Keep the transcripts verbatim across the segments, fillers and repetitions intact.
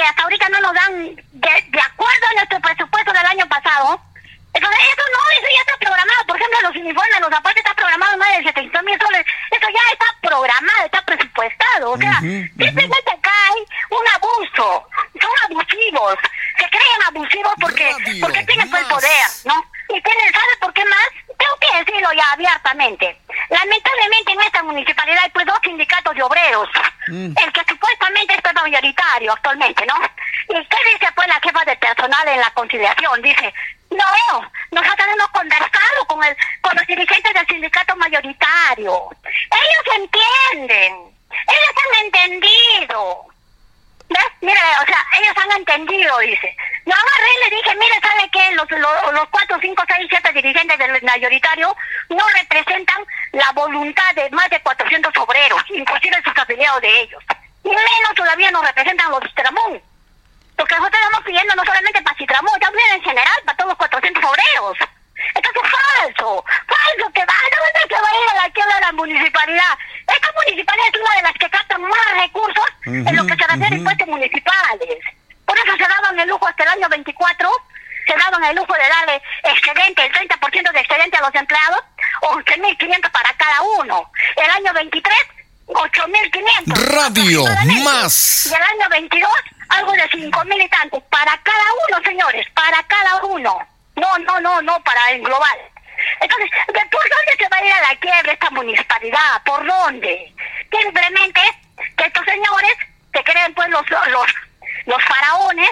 que hasta ahorita no nos dan de, de acuerdo a nuestro presupuesto del año pasado. Entonces eso no, eso ya está programado. Por ejemplo, los uniformes, los zapatos está programado más de setecientos mil soles. Eso ya está programado, está presupuestado. O sea, uh-huh, simplemente uh-huh. acá hay un abuso. Son abusivos. Se creen abusivos porque Radio porque tienen pues, el poder, ¿no? Y tienen, ¿sabe por qué más? Tengo que decirlo ya abiertamente. Lamentablemente en esta municipalidad hay pues dos sindicatos de obreros. Mm. El que supuestamente es mayoritario actualmente, ¿no? ¿Y qué dice pues la jefa de personal en la conciliación? Dice, no, nosotros hemos conversado con el con los dirigentes del sindicato mayoritario. Ellos entienden, ellos han entendido. ¿Ves? Mire, o sea, ellos han entendido, dice. Yo agarré y le dije, mire, ¿sabe qué? Los, los, los cuatro, cinco, seis, siete dirigentes del mayoritario no representan la voluntad de más de cuatrocientos obreros, inclusive sus afiliados de ellos. Y menos todavía nos representan los de Citramón. Porque nosotros estamos pidiendo no solamente para Citramón, también en general para todos los cuatrocientos obreros. Entonces, falso, falso, que va, ¿dónde se va a ir a la quiebra de la municipalidad? Esta municipalidad es una de las que captan más recursos uh-huh, en lo que se refiere uh-huh. a impuestos municipales. Por eso se daban el lujo hasta el año veinticuatro, se daban el lujo de darle excedente, el treinta por ciento de excedente a los empleados, once mil quinientos para cada uno. El año veintitrés, ocho mil quinientos. Radio Más. Y el año veintidós, algo de cinco mil y tantos. Para cada uno, señores, para cada uno. No, no, no, no, para el global. Entonces, ¿por dónde se va a ir a la quiebra esta municipalidad? ¿Por dónde? Simplemente que estos señores se creen pues los, los, los faraones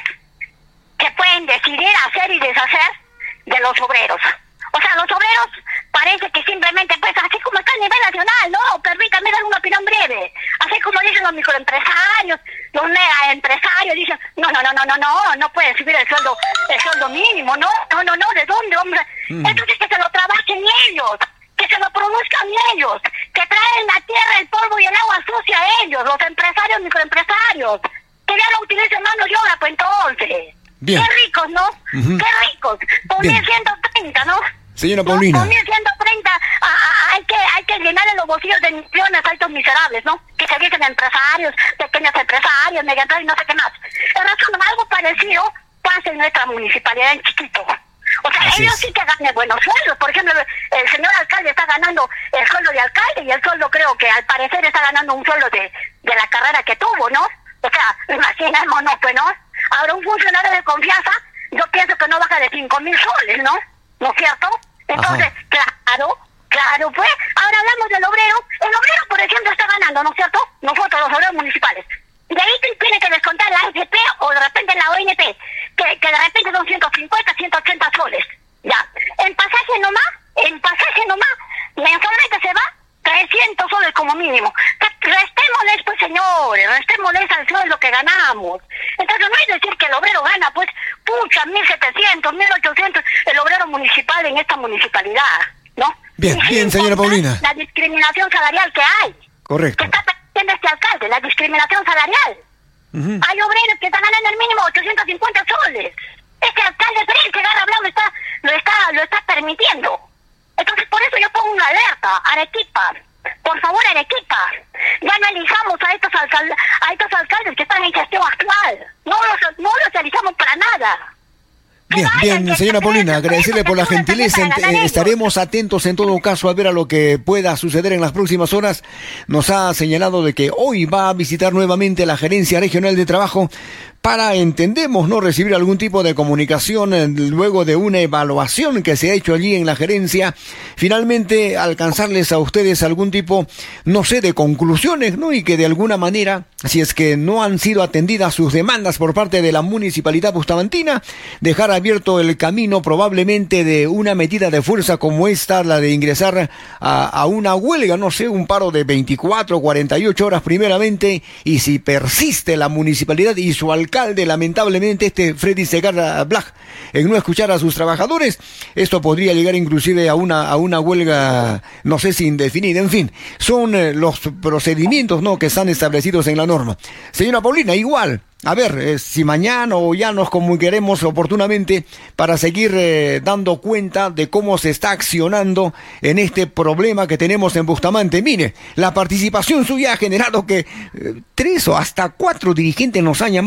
que pueden decidir hacer y deshacer de los obreros. O sea, los obreros parece que simplemente, pues así como está a nivel nacional, ¿no? Permítame dar una opinión breve. Así como dicen los microempresarios, los mega empresarios, dicen, no, no, no, no, no, no, no puede subir el sueldo, el sueldo mínimo, no, no, no, no, ¿de dónde, hombre? Mm. Entonces que se lo trabajen ellos, que se lo produzcan ellos, que traen la tierra, el polvo y el agua sucia a ellos, los empresarios, microempresarios, que ya no utilicen mano de obra, pues entonces. Bien. Qué ricos, ¿no? Uh-huh. Qué ricos, por mil ciento treinta, ¿no? Señora Paulina. Por mil ciento treinta a, a, hay que hay que llenarle los bolsillos de millones a estos miserables, ¿no? Que se dicen empresarios, pequeños empresarios, medianos y no sé qué más. En razón, algo parecido pasa en nuestra municipalidad en Chiquito. O sea, Así ellos es. sí que ganan buenos sueldos. Por ejemplo, el señor alcalde está ganando el sueldo de alcalde y el sueldo creo que al parecer está ganando un sueldo de, de la carrera que tuvo, ¿no? O sea, imaginémonos, pues, ¿no? Ahora un funcionario de confianza, yo pienso que no baja de cinco mil soles, ¿no? ¿No es cierto? Entonces, Ajá. claro, claro, pues, ahora hablamos del obrero. El obrero, por ejemplo, está ganando, ¿no es cierto? Nosotros, los obreros municipales. De ahí tiene que descontar la A F P o de repente la O N P, que, que de repente son ciento cincuenta, ciento ochenta soles. Ya. En pasaje nomás, en pasaje nomás, mensualmente se va trescientos soles como mínimo. Restémosles, pues, señores, restémosles al sueldo que ganamos. Entonces, no es decir que el obrero gana, pues, pucha, mil setecientos, mil ochocientos, el obrero municipal en esta municipalidad, ¿no? Bien, y bien, señora Paulina. La discriminación salarial que hay. Correcto. Que está permitiendo este alcalde, la discriminación salarial. Uh-huh. Hay obreros que están ganando el mínimo ochocientos cincuenta soles. Este alcalde Frente Garra Blau lo está, lo está, lo está permitiendo. Entonces, por eso yo pongo una alerta. Arequipa, por favor, Arequipa, ya no elijamos a estos, alcal- a estos alcaldes que están en gestión actual. No los, no los elijamos para nada. Bien, bien, señora Paulina, agradecerle por la gentileza. Eh, estaremos atentos en todo caso a ver a lo que pueda suceder en las próximas horas. Nos ha señalado de que hoy va a visitar nuevamente la Gerencia Regional de Trabajo para, entendemos, no recibir algún tipo de comunicación eh, luego de una evaluación que se ha hecho allí en la gerencia, finalmente alcanzarles a ustedes algún tipo, no sé, de conclusiones, ¿no? Y que de alguna manera, si es que no han sido atendidas sus demandas por parte de la Municipalidad Bustamantina, dejar abierto el camino probablemente de una medida de fuerza como esta, la de ingresar a, a una huelga, no sé, un paro de veinticuatro, cuarenta y ocho horas primeramente, y si persiste la municipalidad y su alcalde alcalde, lamentablemente, este Freddy Segarra Black, en no escuchar a sus trabajadores, esto podría llegar inclusive a una a una huelga, no sé si indefinida. En fin, son eh, los procedimientos, ¿no?, que están establecidos en la norma. Señora Paulina, igual, a ver, eh, si mañana o ya nos comunicaremos oportunamente para seguir eh, dando cuenta de cómo se está accionando en este problema que tenemos en Bustamante. Mire, la participación suya ha generado que eh, tres o hasta cuatro dirigentes nos han llamado